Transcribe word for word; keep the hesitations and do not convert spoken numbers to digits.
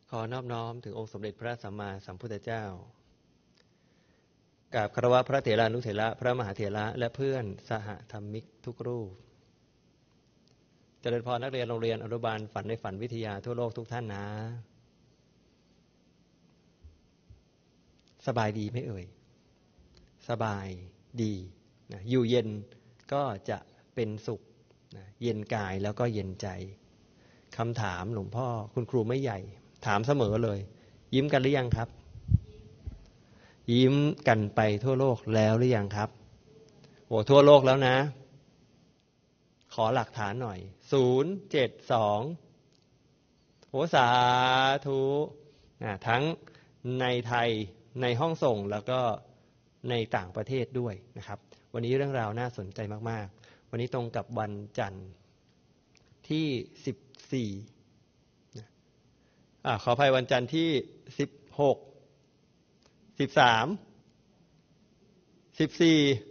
ขอนอบน้อมถึงองค์สมเด็จพระสัมมาสัมพุทธเจ้ากราบคารวะพระเถรานุเถระพระมหาเถระและเพื่อนสหธรรมิกทุกรูปเจริญพรนักเรียนโรงเรียนอนุบาลฝันในฝันวิทยาทั่วโลกทุกท่านนะสบายดีไหมเอ่ยสบายดีนะอยู่เย็นก็จะเป็นสุขนะเย็นกายแล้วก็เย็นใจคำถามหลวงพ่อคุณครูไม่ใหญ่ถามเสมอเลยยิ้มกันหรือยังครับยิ้มกันไปทั่วโลกแล้วหรือยังครับโอ้ทั่วโลกแล้วนะขอหลักฐานหน่อยศูนย์เจ็ดสองโอ้สาธุนะทั้งในไทยในห้องส่งแล้วก็ในต่างประเทศด้วยนะครับวันนี้เรื่องราวน่าสนใจมากๆวันนี้ตรงกับวันจันทร์ที่สิบสี่อ่าขออภัยวันจันทร์ที่สิบหก สิบสาม สิบสี่